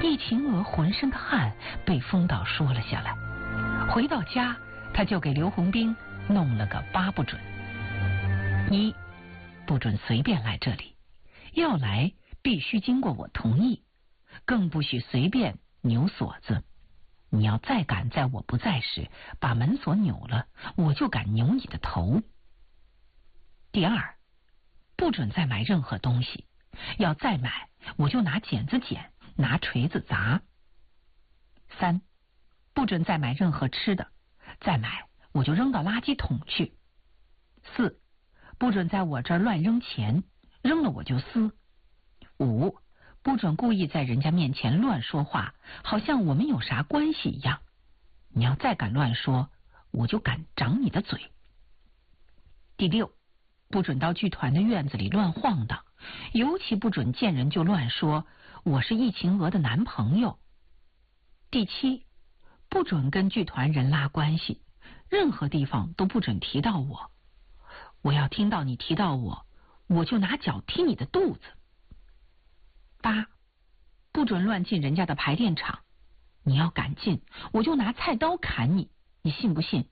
易秦娥浑身的汗被风倒说了下来。回到家，他就给刘洪兵弄了个8不准：一，不准随便来这里，要来必须经过我同意，更不许随便扭锁子。你要再敢在我不在时把门锁扭了，我就敢扭你的头。第二，不准再买任何东西，要再买我就拿剪子剪，拿锤子砸。三，不准再买任何吃的，再买我就扔到垃圾桶去。四，不准在我这儿乱扔钱，扔了我就撕。五，不准故意在人家面前乱说话，好像我们有啥关系一样。你要再敢乱说，我就敢掌你的嘴。第六，不准到剧团的院子里乱晃荡，尤其不准见人就乱说我是易秦娥的男朋友。第七，不准跟剧团人拉关系，任何地方都不准提到我。我要听到你提到我，我就拿脚踢你的肚子。八，不准乱进人家的排练场，你要敢进，我就拿菜刀砍你，你信不信？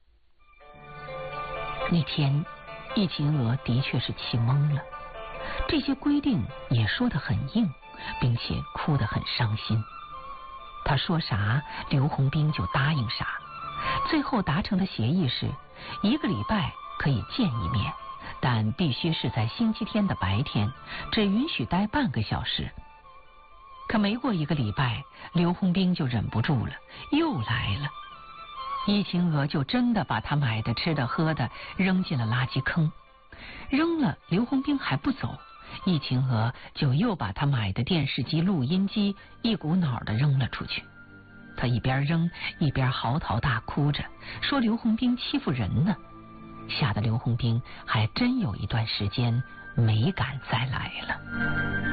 那天易秦娥的确是气懵了，这些规定也说得很硬，并且哭得很伤心。他说啥，刘洪兵就答应啥。最后达成的协议是1个礼拜可以见一面，但必须是在星期天的白天，只允许待半个小时。可没过1个礼拜，刘洪兵就忍不住了，又来了。易秦娥就真的把他买的吃的喝的扔进了垃圾坑，扔了刘洪兵还不走，易秦娥就又把他买的电视机、录音机一股脑的扔了出去。他一边扔一边嚎啕大哭着，说刘洪兵欺负人呢，吓得刘洪兵还真有一段时间没敢再来了。